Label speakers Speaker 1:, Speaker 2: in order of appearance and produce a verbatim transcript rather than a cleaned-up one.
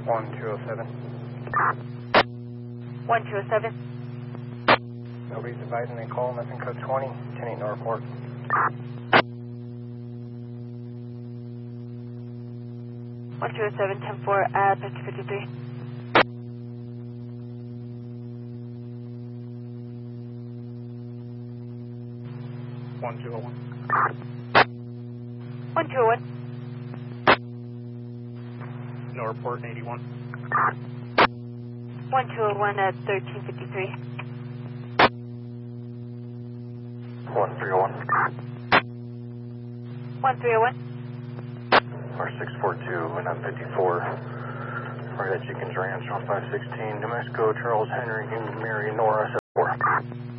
Speaker 1: one two oh seven.
Speaker 2: one two oh seven.
Speaker 1: Nobody's advising they call, nothing code twenty, ten eight no report.
Speaker 2: one two oh seven, ten four at fifty fifty-three.
Speaker 1: one two oh one.
Speaker 2: one two oh one.
Speaker 1: No report, eighty-one.
Speaker 2: one two oh one at thirteen fifty-three.
Speaker 3: one three oh one.
Speaker 2: one three oh one.
Speaker 3: R six four two, and I'm fifty-four. Right at Chickens Ranch on five sixteen, New Mexico, Charles Henry, Mary, Nora, four.